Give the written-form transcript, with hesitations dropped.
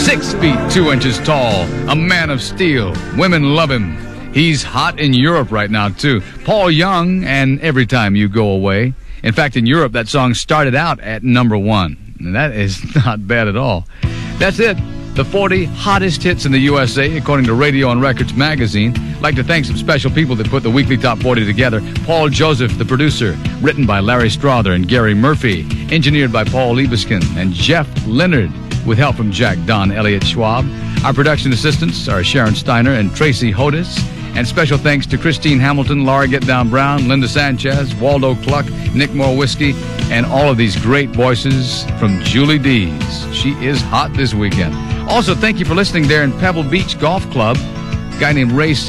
6 feet 2 inches tall, a man of steel. Women love him. He's hot in Europe right now, too. Paul Young and Every Time You Go Away. In fact, in Europe, that song started out at number 1. And that is not bad at all. That's it. The 40 hottest hits in the USA, according to Radio and Records magazine. I'd like to thank some special people that put the weekly Top 40 together. Paul Joseph, the producer, written by Larry Strother and Gary Murphy, engineered by Paul Liebeskin and Jeff Leonard, with help from Jack Don Elliott Schwab. Our production assistants are Sharon Steiner and Tracy Hodis. And special thanks to Christine Hamilton, Laura Get Down Brown, Linda Sanchez, Waldo Cluck, Nick Moore Whiskey, and all of these great voices from Julie Dees. She is hot this weekend. Also, thank you for listening there in Pebble Beach Golf Club. A guy named Ray